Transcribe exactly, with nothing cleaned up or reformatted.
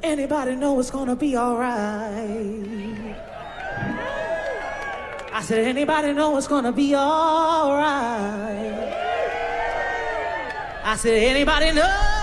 Anybody know it's gonna be alright? I said, anybody know it's gonna be alright? I said, anybody know?